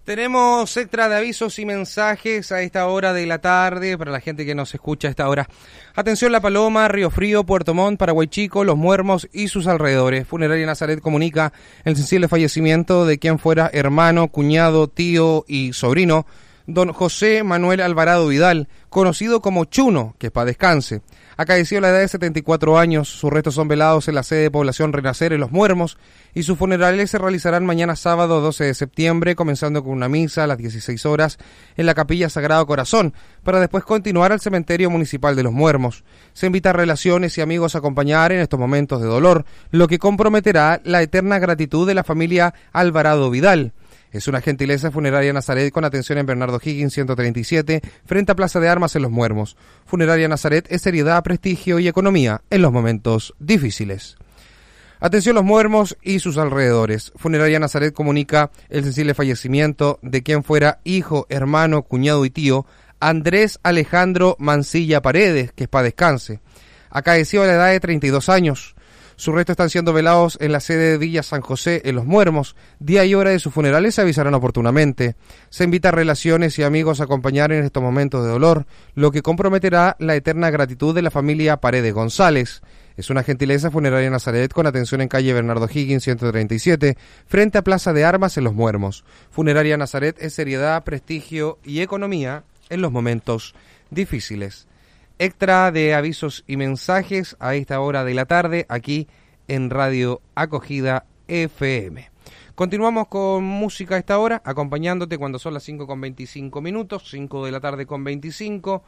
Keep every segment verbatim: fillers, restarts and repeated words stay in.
Tenemos extra de avisos y mensajes a esta hora de la tarde para la gente que nos escucha a esta hora. Atención La Paloma, Río Frío, Puerto Montt, Paraguay Chico, Los Muermos y sus alrededores. Funeraria Nazaret comunica el sensible fallecimiento de quien fuera hermano, cuñado, tío y sobrino, don José Manuel Alvarado Vidal, conocido como Chuno, que pa' descanse. Acaeció a la edad de setenta y cuatro años, sus restos son velados en la sede de población Renacer en Los Muermos y sus funerales se realizarán mañana sábado doce de septiembre, comenzando con una misa a las dieciséis horas en la Capilla Sagrado Corazón, para después continuar al cementerio municipal de Los Muermos. Se invita a relaciones y amigos a acompañar en estos momentos de dolor, lo que comprometerá la eterna gratitud de la familia Alvarado Vidal. Es una gentileza Funeraria Nazaret con atención en Bernardo Higgins ciento treinta y siete, frente a Plaza de Armas en Los Muermos. Funeraria Nazaret es seriedad, prestigio y economía en los momentos difíciles. Atención Los Muermos y sus alrededores. Funeraria Nazaret comunica el sensible fallecimiento de quien fuera hijo, hermano, cuñado y tío, Andrés Alejandro Mancilla Paredes, que es pa' descanse. Acaeció a la edad de treinta y dos años. Sus restos están siendo velados en la sede de Villa San José, en Los Muermos. Día y hora de sus funerales se avisarán oportunamente. Se invita a relaciones y amigos a acompañar en estos momentos de dolor, lo que comprometerá la eterna gratitud de la familia Paredes González. Es una gentileza Funeraria Nazaret con atención en calle Bernardo Higgins ciento treinta y siete, frente a Plaza de Armas en Los Muermos. Funeraria Nazaret es seriedad, prestigio y economía en los momentos difíciles. Extra de avisos y mensajes a esta hora de la tarde aquí en Radio Acogida F M. Continuamos con música a esta hora, acompañándote cuando son las cinco con veinticinco minutos, cinco de la tarde con veinticinco.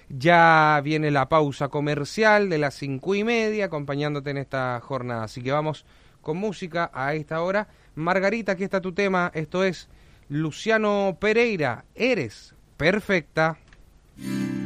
Ya viene la pausa comercial de las cinco y media, acompañándote en esta jornada. Así que vamos con música a esta hora. Margarita, aquí está tu tema. Esto es Luciano Pereira, Eres Perfecta.